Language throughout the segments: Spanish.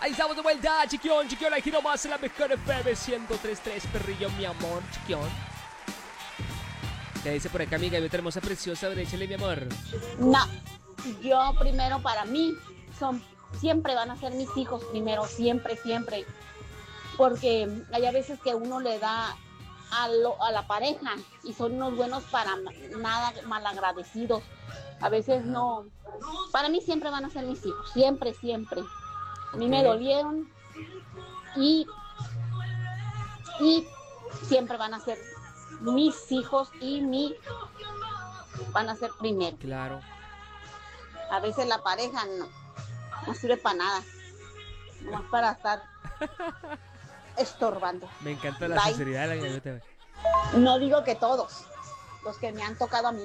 Ahí estamos de vuelta, Chiquión, aquí nomás en la mejor FM 103.3, perrillo, mi amor, Chiquión. ¿Qué dice por acá, amiga? Yo hermosa, preciosa, échale, mi amor. No, yo primero para mí, siempre van a ser mis hijos primero, siempre. Porque hay a veces que uno le da a la pareja y son unos buenos para nada, malagradecidos. A veces no. Para mí siempre van a ser mis hijos, siempre. A mí me dolieron y siempre van a ser mis hijos y van a ser primero. Claro. A veces la pareja no sirve para nada, nomás para estar estorbando. Me encanta la sinceridad de la gaviota. No digo que todos, los que me han tocado a mí.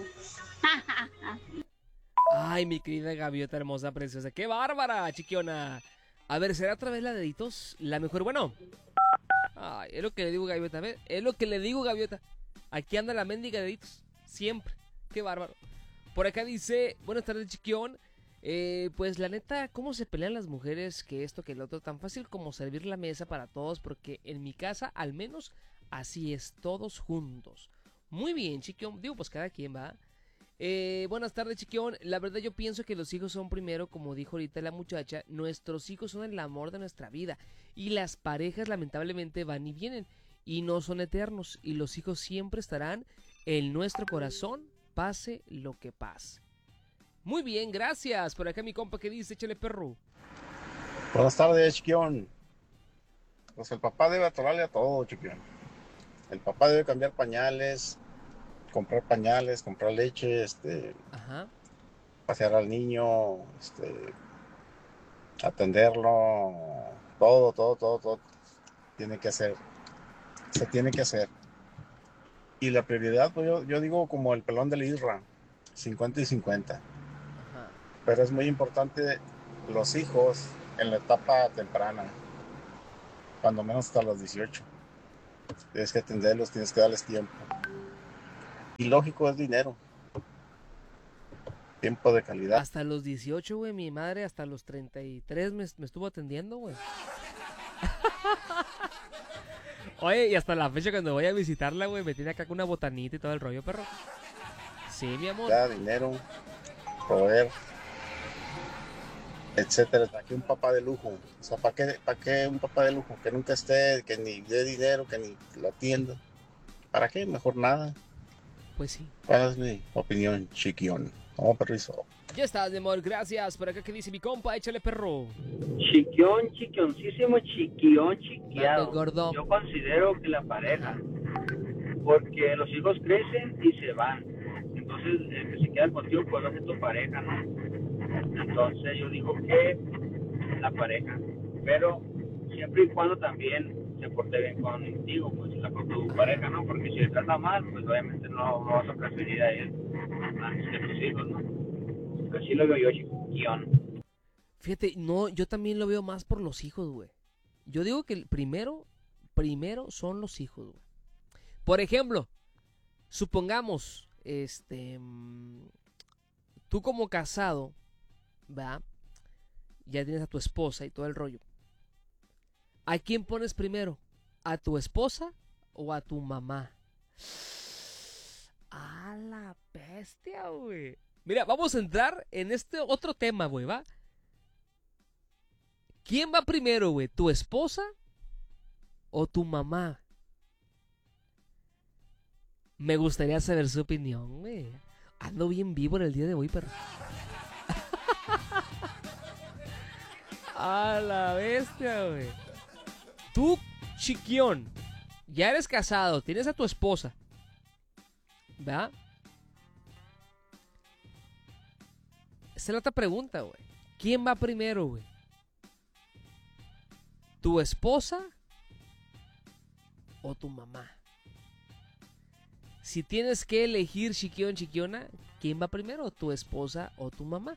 Ay, mi querida gaviota hermosa, preciosa. ¡Qué bárbara, chiquiona! A ver, ¿será otra vez la deditos? La mejor, bueno. Ay, es lo que le digo, gaviota, ¿ves? Es lo que le digo, gaviota. Aquí anda la mendiga deditos. Siempre. ¡Qué bárbaro! Por acá dice, buenas tardes, chiquión. Pues la neta, ¿cómo se pelean las mujeres que esto, que el otro? Tan fácil como servir la mesa para todos, porque en mi casa, al menos, así es, todos juntos. Muy bien, chiquión. Digo, pues cada quien va. Buenas tardes, chiquión. La verdad yo pienso que los hijos son primero, como dijo ahorita la muchacha. Nuestros hijos son el amor de nuestra vida. Y las parejas lamentablemente van y vienen. Y no son eternos. Y los hijos siempre estarán en nuestro corazón, pase lo que pase. Muy bien, gracias. Por acá mi compa que dice, échale perro. Buenas tardes, chiquión. Pues el papá debe atorarle a todo, chiquión. El papá debe cambiar pañales, comprar leche, Ajá. pasear al niño, atenderlo, todo tiene que hacer, se tiene que hacer. Y la prioridad, pues yo digo como el pelón de la Isra, 50 y 50. Ajá. Pero es muy importante los hijos en la etapa temprana, cuando menos hasta los 18. Tienes que atenderlos, tienes que darles tiempo. Y lógico, es dinero. Tiempo de calidad. Hasta los 18, güey, mi madre hasta los 33 me estuvo atendiendo, güey. Oye, y hasta la fecha cuando voy a visitarla, güey, me tiene acá con una botanita y todo el rollo, perro. Sí, mi amor. Ya, dinero, proveer, etcétera. ¿Para qué un papá de lujo? O sea, ¿para qué un papá de lujo? Que nunca esté, que ni dé dinero, que ni lo atienda. ¿Para qué? Mejor nada. Pues sí. ¿Cuál es mi opinión, chiquión? Vamos, perrizo. Ya estás, mi amor, gracias. Por acá que dice mi compa, échale perro. Chiquioncísimo, chiquiado. Date, gordo. Yo considero que la pareja, porque los hijos crecen y se van. Entonces, el que se queda contigo, pues va a ser tu pareja, ¿no? Entonces, yo digo que la pareja, pero siempre y cuando también se porte bien contigo, pues con tu pareja, ¿no? Porque si le trata mal, pues obviamente no vas a preferir a él antes que tus hijos, ¿no? Así lo veo yo, chiquión. Fíjate, no, yo también lo veo más por los hijos, güey. Yo digo que el primero son los hijos, güey. Por ejemplo, supongamos, tú como casado, ¿verdad? Ya tienes a tu esposa y todo el rollo. ¿A quién pones primero? ¿A tu esposa o a tu mamá? ¡A la bestia, güey! Mira, vamos a entrar en este otro tema, güey, ¿va? ¿Quién va primero, güey? ¿Tu esposa o tu mamá? Me gustaría saber su opinión, güey. Ando bien vivo en el día de hoy, perro. A la bestia, güey. Tú, chiquión, ya eres casado, tienes a tu esposa, ¿verdad? Esa es la otra pregunta, güey. ¿Quién va primero, güey? ¿Tu esposa o tu mamá? Si tienes que elegir, chiquión, chiquiona, ¿quién va primero? ¿Tu esposa o tu mamá?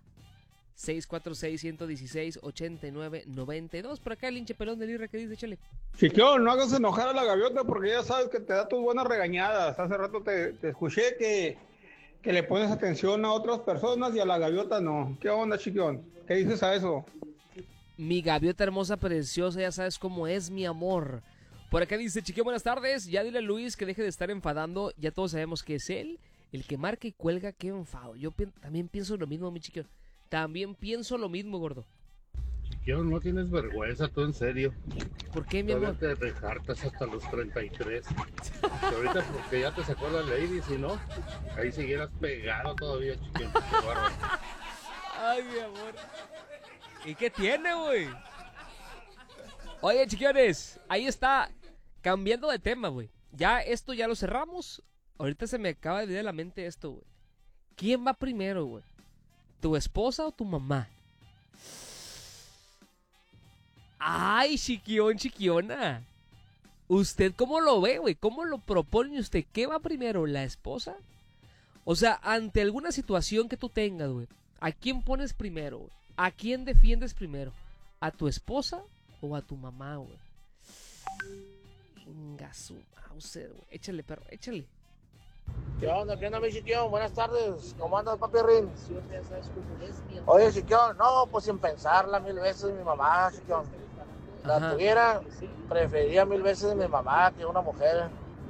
646-116-8992. Por acá el hinche pelón del Irra que dice, échale. Chiquión, no hagas enojar a la gaviota porque ya sabes que te da tus buenas regañadas. Hace rato te escuché que le pones atención a otras personas y a la gaviota no. ¿Qué onda, Chiquión? ¿Qué dices a eso? Mi gaviota hermosa, preciosa, ya sabes cómo es, mi amor. Por acá dice, Chiquio, buenas tardes. Ya dile a Luis que deje de estar enfadando. Ya todos sabemos que es él el que marca y cuelga. Qué enfado. Yo también pienso lo mismo, mi Chiquio. También pienso lo mismo, gordo. Chiquillo, no tienes vergüenza, tú en serio. ¿Por qué, mi Todavía amor? te rejartas hasta los 33. Y ahorita porque ya te sacó la lady, si no, ahí siguieras pegado todavía, chiquillo. Qué bárbaro. Ay, mi amor. ¿Y qué tiene, güey? Oye, chiquiones, ahí está. Cambiando de tema, güey. Ya esto ya lo cerramos. Ahorita se me acaba de venir a la mente esto, güey. ¿Quién va primero, güey? ¿Tu esposa o tu mamá? Ay, chiquión, chiquiona. ¿Usted cómo lo ve, güey? ¿Cómo lo propone usted? ¿Qué va primero, la esposa? O sea, ante alguna situación que tú tengas, güey, ¿a quién pones primero, güey? ¿A quién defiendes primero? ¿A tu esposa o a tu mamá, güey? Venga, su Mauser, güey. Échale, perro, échale. ¿Qué onda, mi chiquión? Buenas tardes. ¿Cómo andas, papi Rin? Oye, chiquión, no, pues sin pensarla 1000 veces mi mamá, chiquión. La Ajá. tuviera, preferiría 1000 veces mi mamá que una mujer.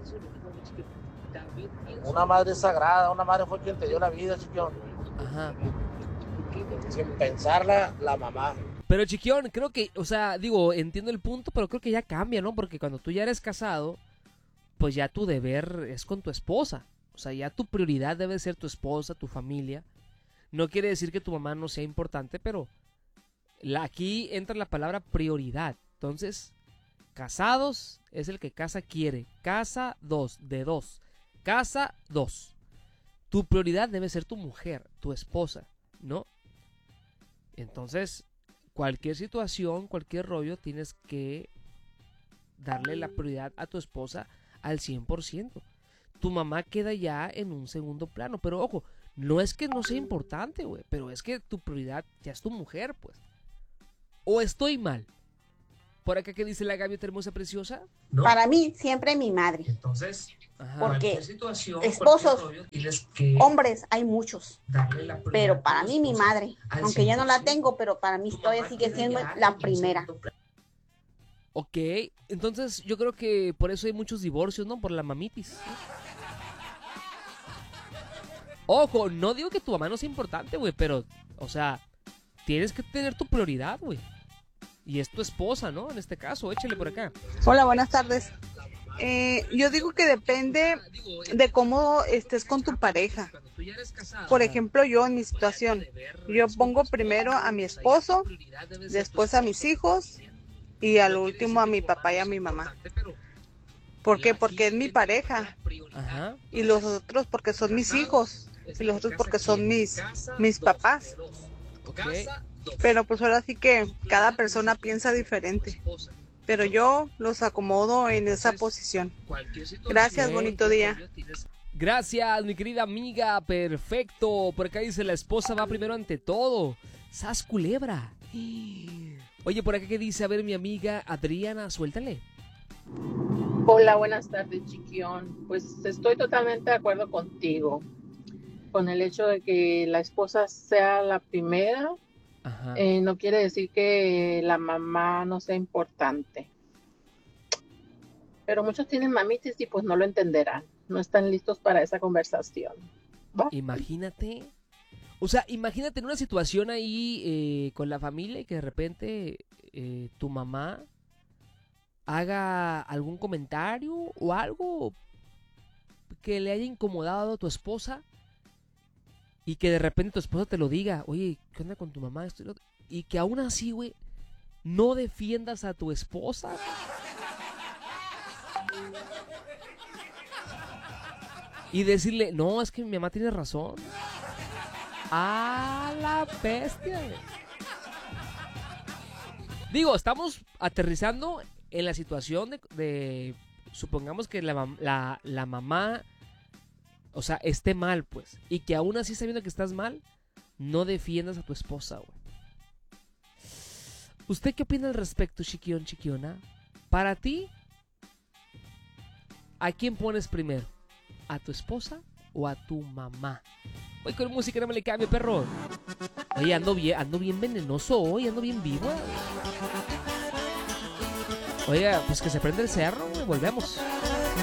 Una madre sagrada, una madre fue quien te dio la vida, chiquión. Ajá. Sin pensarla, la mamá. Pero chiquión, creo que, o sea, digo, entiendo el punto, pero creo que ya cambia, ¿no? Porque cuando tú ya eres casado, pues ya tu deber es con tu esposa. O sea, ya tu prioridad debe ser tu esposa, tu familia. No quiere decir que tu mamá no sea importante, pero aquí entra la palabra prioridad. Entonces, casados es el que casa quiere. Casa dos, de dos. Casa dos. Tu prioridad debe ser tu mujer, tu esposa, ¿no? Entonces, cualquier situación, cualquier rollo, tienes que darle la prioridad a tu esposa al 100%. Tu mamá queda ya en un segundo plano. Pero ojo, no es que no sea importante, güey. Pero es que tu prioridad ya es tu mujer, pues. ¿O estoy mal? Por acá que dice la gaviota hermosa preciosa. ¿no? Para mí, siempre mi madre. Entonces, Ajá. Porque cualquier situación, esposos, cualquier rollo, tienes que hombres hay muchos, darle la prioridad pero a para tu mí mi esposa madre, al aunque ya no la 100%. tengo, pero para mí Tu todavía mamá sigue queda siendo ya la en primera. segundo plano. Ok, entonces yo creo que por eso hay muchos divorcios, ¿no? Por la mamitis. Ojo, no digo que tu mamá no sea importante, güey, pero, o sea, tienes que tener tu prioridad, güey. Y es tu esposa, ¿no? En este caso, échale por acá. Hola, buenas tardes. Yo digo que depende de cómo estés con tu pareja. Por ejemplo, yo en mi situación, yo pongo primero a mi esposo, después a mis hijos y al último a mi papá y a mi mamá. ¿Por qué? Porque es mi pareja. Ajá. Y los otros porque son mis hijos. Y los otros porque son mis papás. Ok. Pero pues ahora sí que cada persona piensa diferente. Pero yo los acomodo en esa posición. Gracias, Ok. bonito día. Gracias, mi querida amiga. Perfecto. Por acá dice la esposa va primero ante todo. ¡Sas culebra! Oye, por acá que dice, a ver, mi amiga Adriana, suéltale. Hola, buenas tardes, Chiquión. Pues estoy totalmente de acuerdo contigo con el hecho de que la esposa sea la primera. Ajá. No quiere decir que la mamá no sea importante. Pero muchos tienen mamitis y pues no lo entenderán. No están listos para esa conversación. ¿Va? Imagínate. O sea, imagínate en una situación ahí con la familia y que de repente tu mamá haga algún comentario o algo que le haya incomodado a tu esposa y que de repente tu esposa te lo diga, oye, ¿qué onda con tu mamá? Esto y lo otro? Y que aún así, güey, no defiendas a tu esposa. Y decirle, no, es que mi mamá tiene razón. ¡A la bestia! Güey. Digo, estamos aterrizando en la situación de supongamos que la mamá, o sea, esté mal, pues. Y que aún así, sabiendo que estás mal, no defiendas a tu esposa, güey. ¿Usted qué opina al respecto, chiquión, chiquiona? Para ti, ¿a quién pones primero? ¿A tu esposa o a tu mamá? Voy con música, no me le cambie, perro. Oye, ando bien venenoso hoy, ando bien vivo. Oiga, pues que se prende el cerro, güey, volvemos.